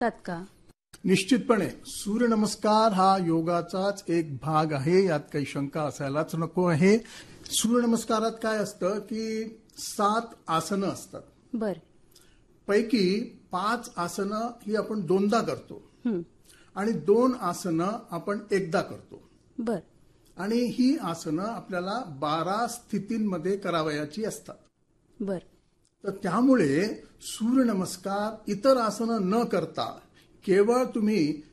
तात का? निश्चितपणे सूर्यनमस्कार हा योगाचाच एक भाग आहे, यात काही शंका असायलाच नको आहे. सूर्यनमस्कारात काय असतं की 7 आसनं असतात. बर. पैकी 5 आसनं ही आपण 2दा करतो आणि 2 आसनं आपण एकदा करतो. बर. आणि ही आसनं आपल्याला 12 स्थितींमध्ये करावयाची असतात. बर. तर त्यामुळे सूर्यनमस्कार इतर आसनं न करता केवळ तुम्ही